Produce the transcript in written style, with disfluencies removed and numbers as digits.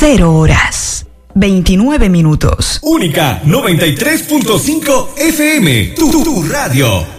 0 horas 29 minutos. Única 93.5 FM, tu radio.